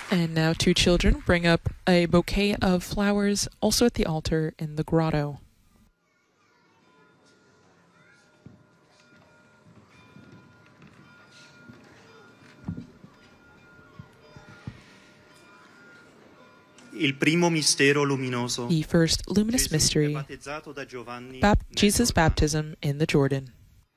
And now 2 children bring up a bouquet of flowers, also at the altar in the grotto. Il primo mistero luminoso. The first luminous mystery, Jesus' baptism in the Jordan.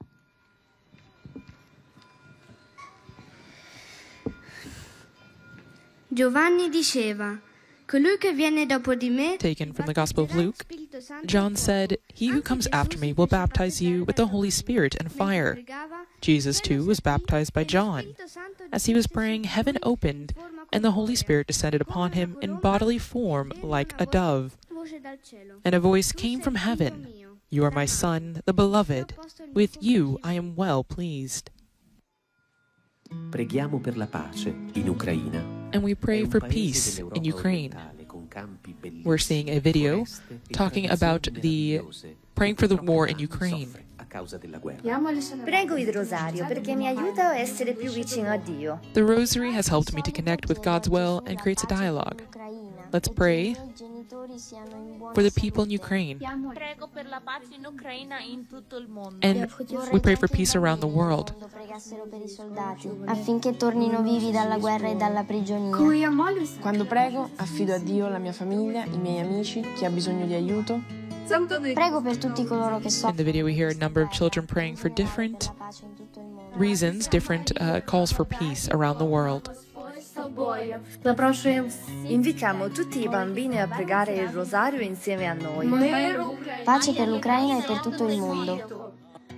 Giovanni diceva, colui che viene dopo di me. Taken from the Gospel of Luke, John said, "He who comes after me will baptize you with the Holy Spirit and fire." Jesus, too, was baptized by John. As he was praying, heaven opened, and the Holy Spirit descended upon him in bodily form like a dove. And a voice came from heaven, "You are my Son, the Beloved. With you I am well pleased." Preghiamo per la pace in Ucraina. And we pray for peace in Ukraine. We're seeing a video talking about praying for the war in Ukraine. Prego il rosario perché mi aiuta a essere più vicino a Dio. The rosary has helped me to connect with God's will and creates a dialogue. Let's pray for the people in Ukraine. And we pray for peace around the world. Affinché tornino vivi dalla guerra e dalla prigionia. Quando prego, affido a Dio la mia famiglia, i miei amici, chi ha bisogno di aiuto. Prego per tutti coloro che In the video we hear a number of children praying for different reasons, different calls for peace around the world. Invitiamo tutti i bambini a pregare il rosario insieme a noi. Pace per l'Ucraina e per tutto il mondo.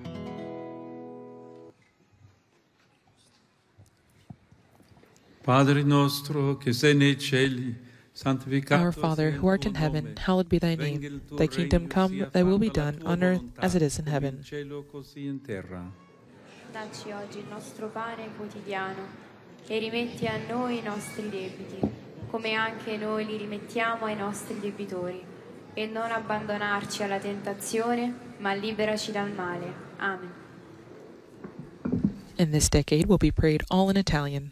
Padre nostro che sei nei cieli, Our Father, who art in heaven, hallowed be thy name. Thy kingdom come, thy will be done, on earth as it is in heaven. Dacci oggi il nostro pane quotidiano e rimetti a noi i nostri debiti, come anche noi li rimettiamo ai nostri debitori. E non abbandonarci alla tentazione, ma liberaci dal male. Amen. In this decade will be prayed all in Italian.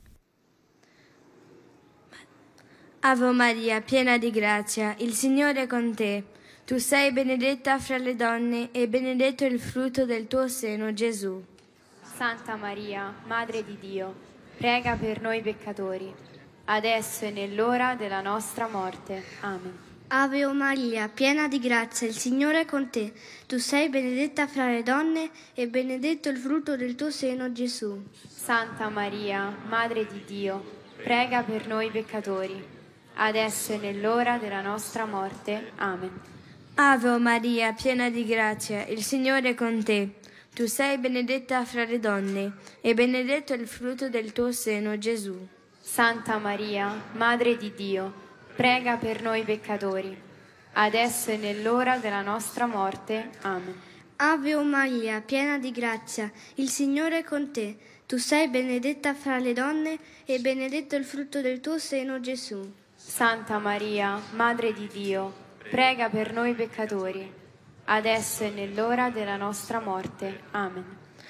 Ave Maria, piena di grazia, il Signore è con te. Tu sei benedetta fra le donne e benedetto il frutto del tuo seno, Gesù. Santa Maria, Madre di Dio, prega per noi peccatori, adesso e nell'ora della nostra morte. Amen. Ave Maria, piena di grazia, il Signore è con te. Tu sei benedetta fra le donne e benedetto il frutto del tuo seno, Gesù. Santa Maria, Madre di Dio, prega per noi peccatori, adesso e nell'ora della nostra morte. Amen. Ave Maria, piena di grazia, il Signore è con te. Tu sei benedetta fra le donne e benedetto il frutto del tuo seno, Gesù. Santa Maria, Madre di Dio, prega per noi peccatori, adesso e nell'ora della nostra morte. Amen. Ave Maria, piena di grazia, il Signore è con te. Tu sei benedetta fra le donne e benedetto il frutto del tuo seno, Gesù. Santa Maria, Madre di Dio, prega per noi peccatori, adesso e nell'ora della nostra morte. Amen.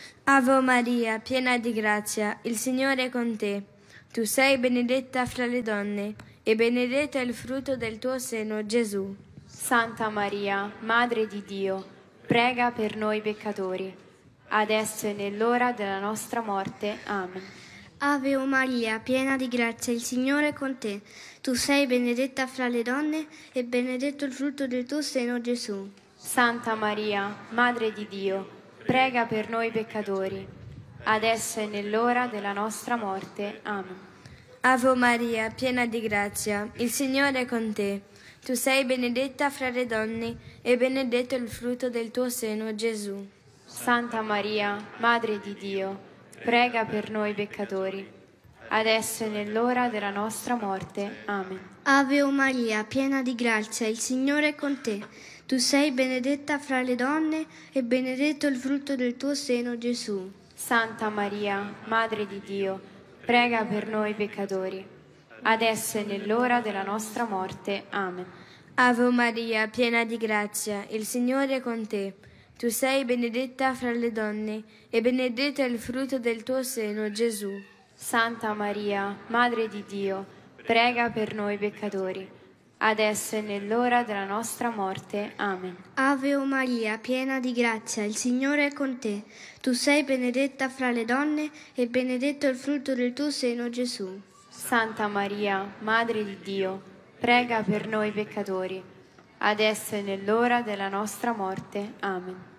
Ave Maria, piena di grazia, il Signore è con te. Tu sei benedetta fra le donne e benedetto è il frutto del tuo seno, Gesù. Santa Maria, Madre di Dio, prega per noi peccatori, adesso e nell'ora della nostra morte. Amen. Ave Maria, piena di grazia, il Signore è con te. Tu sei benedetta fra le donne e benedetto il frutto del tuo seno, Gesù. Santa Maria, Madre di Dio, prega per noi peccatori, adesso e nell'ora della nostra morte. Amen. Ave Maria, piena di grazia, il Signore è con te. Tu sei benedetta fra le donne e benedetto il frutto del tuo seno, Gesù. Santa Maria, Madre di Dio, prega per noi peccatori, adesso e nell'ora della nostra morte. Amen. Ave Maria, piena di grazia, il Signore è con te. Tu sei benedetta fra le donne e benedetto il frutto del tuo seno, Gesù. Santa Maria, Madre di Dio, prega per noi peccatori, adesso e nell'ora della nostra morte. Amen. Ave Maria, piena di grazia, il Signore è con te. Tu sei benedetta fra le donne e benedetto è il frutto del tuo seno, Gesù. Santa Maria, Madre di Dio, prega per noi peccatori, adesso e nell'ora della nostra morte. Amen. Ave Maria, piena di grazia, il Signore è con te. Tu sei benedetta fra le donne e benedetto il frutto del tuo seno, Gesù. Santa Maria, Madre di Dio, prega per noi peccatori, adesso e nell'ora della nostra morte. Amen.